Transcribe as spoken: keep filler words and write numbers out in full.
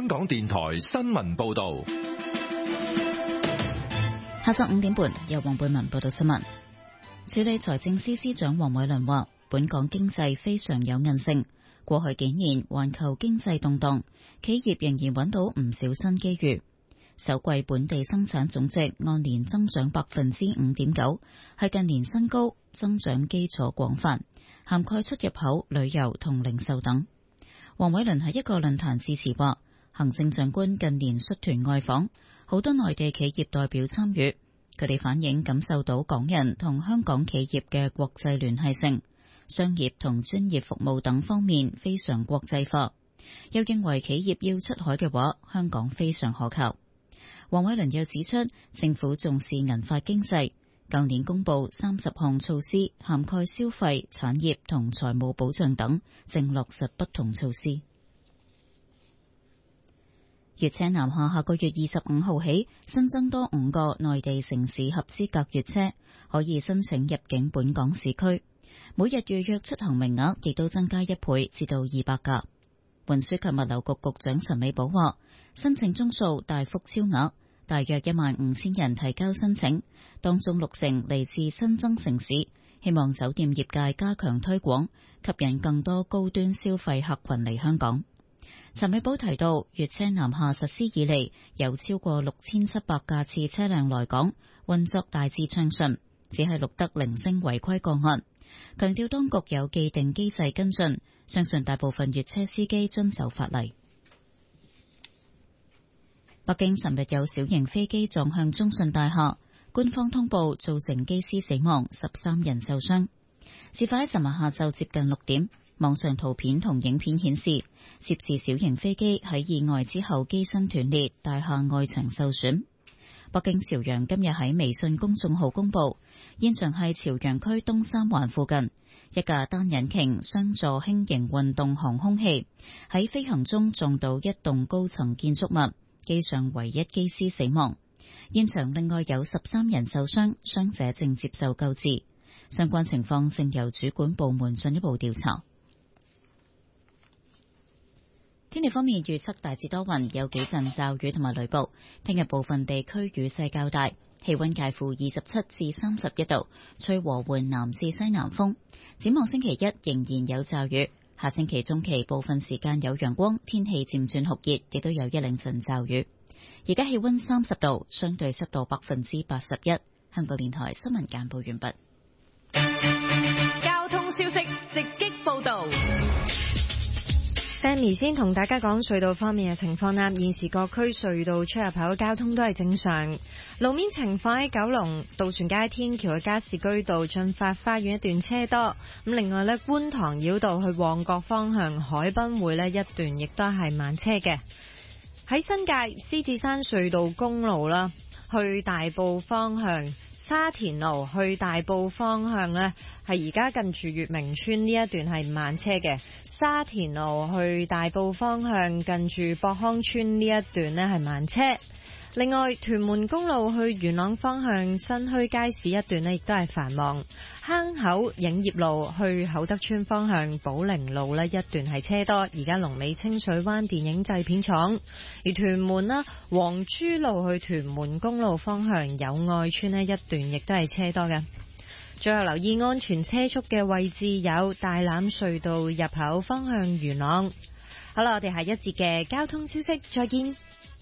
香港電台新聞報道。 下晝五點半，由黃貝文報道新聞。署理財政司司長黃偉綸話，本港經濟非常有韌性，過去幾年環球經濟動盪，企業仍然揾到唔少新機遇。首季本地生產總值按年增長百分之五點九，係近年新高，增長基礎廣泛，涵蓋出入口、旅遊同零售等。黃偉綸喺一個論壇致辭話，行政長官近年率團外訪，好多內地企業代表參與，佢哋反映感受到港人同香港企業嘅國際聯繫性，商業同專業服務等方面非常國際化。又認為企業要出海嘅話，香港非常可靠。黃偉綸又指出，政府重視銀髮經濟，舊年公布三十項措施，涵蓋消費、產業同財務保障等，正落實不同措施。粵車南下下個月二十五號起新增多五個內地城市合資格粵車，可以申請入境本港市區，每日預約出行名額亦都增加一倍，至到二百架。運輸及物流局局長陳美寶話，申請宗數大幅超額，大約一萬五千人提交申請，當中六成嚟自新增城市，希望酒店業界加強推廣，吸引更多高端消費客群嚟香港。陳美寶提到，粵車南下實施以嚟，有超過六千七百架次車輛來港，運作大致暢順，只係錄得零星違規個案。強調當局有既定機制跟進，相信大部分粵車司機遵守法例。北京尋日有小型飛機撞向中信大廈，官方通報造成機師死亡，十三人受傷。事發喺尋日下晝接近六點，網上圖片同影片顯示，涉事小型飛機喺意外之後機身斷裂，大廈外牆受損。北京朝陽今日喺微信公眾號公佈，現場係朝陽區東三環附近，一架單引擎雙座輕型運動航空器喺飛行中撞到一棟高層建築物，機上唯一機師死亡。現場另外有十三人受傷，傷者正接受救治，相關情況正由主管部門進一步調查。天氣方面預測大致多雲，有幾陣驟雨同埋雷暴。聽日部分地區雨勢較大，氣溫介乎二十七至三十一度，吹和緩南至西南風。展望星期一仍然有驟雨，下星期中期部分時間有陽光，天氣漸轉酷熱，亦都有一兩陣驟雨。而家氣溫三十度，相對濕度百分之八十一。香港電台新聞簡報完畢。 交通消息直擊報道。 Sammy 先同大家講隧道方面嘅情況啦。現時各區隧道出入口嘅交通都係正常。路面情況喺九龍渡船街天橋嘅加士居道進發花園一段車多。咁另外呢，觀塘繞道去旺角方向海濱會呢一段亦都係慢車嘅。喺新界獅子山隧道公路啦，去大埔方向沙田路去大埔方向呢，係而家近住月明村呢一段係慢車嘅。沙田路去大埔方向近住博康村呢一段呢係慢車。另外，屯門公路去元朗方向新墟街市一段呢亦都係繁忙。坑口影業路去厚德村方向寶靈路呢一段係車多，而家龍尾清水灣電影製片廠。而屯門啦黃珠路去屯門公路方向友愛村呢一段亦都係車多嘅。最後留意安全車速嘅位置有大欖隧道入口方向元朗。好啦，我哋下一節嘅交通消息再見。